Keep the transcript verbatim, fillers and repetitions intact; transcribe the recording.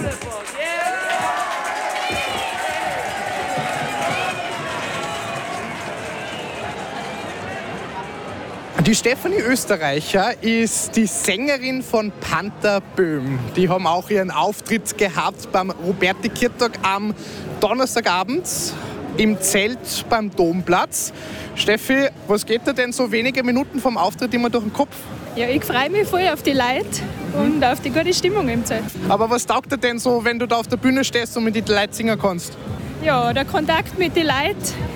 Die Stefanie Österreicher ist die Sängerin von Panther Böhm. Die haben auch ihren Auftritt gehabt beim Roberti-Kirtag am Donnerstagabend im Zelt beim Domplatz. Steffi, was geht dir denn so wenige Minuten vom Auftritt immer durch den Kopf? Ja, ich freue mich voll auf die Leute und auf die gute Stimmung im Zelt. Aber was taugt dir denn so, wenn du da auf der Bühne stehst und mit den Leuten singen kannst? Ja, der Kontakt mit den Leuten